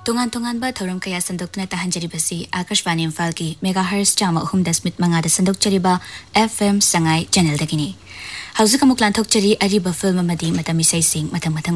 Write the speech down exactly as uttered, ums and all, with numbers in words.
Tungan tungan ba thorum kaya sandok na tahanjari basi Akashvani Imphal ki megahertz chama hum dasmit manga da sandok chariba F M Sangai channel dagini. Hausa kamuklan thok chari ariba film amadi matami sai sing matang matang